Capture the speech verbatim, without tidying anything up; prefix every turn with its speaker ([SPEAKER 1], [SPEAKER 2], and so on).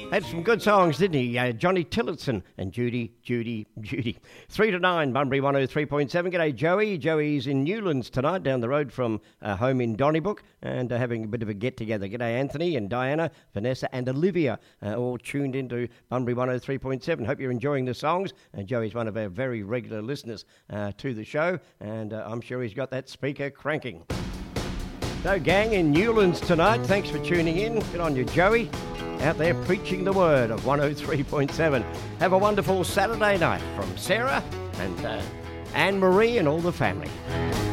[SPEAKER 1] Had some good songs, didn't he? Uh, Johnny Tillotson and Judy, Judy, Judy. Three to nine, Bunbury one oh three point seven. G'day, Joey. Joey's in Newlands tonight, down the road from uh, home in Donnybrook, and uh, having a bit of a get-together. G'day, Anthony and Diana, Vanessa and Olivia, uh, all tuned into Bunbury one oh three point seven. Hope you're enjoying the songs. And Joey's one of our very regular listeners uh, to the show, and uh, I'm sure he's got that speaker cranking. So, gang in Newlands tonight, thanks for tuning in. Good on you, Joey. Out there preaching the word of one oh three point seven. Have a wonderful Saturday night from Sarah and uh, Anne-Marie and all the family.